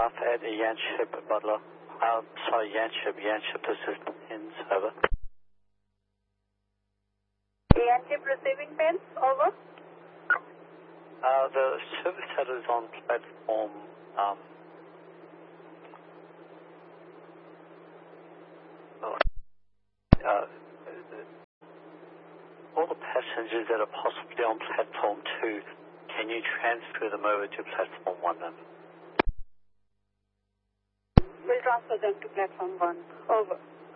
Alpha Eddie Yanship Butler. Yanship, this is Pins, over. Yanship receiving Pins, over. The service header is on platform, all the passengers that are possibly on platform 2, can you transfer them over to platform 1 then? We'll transfer them to platform 1, over.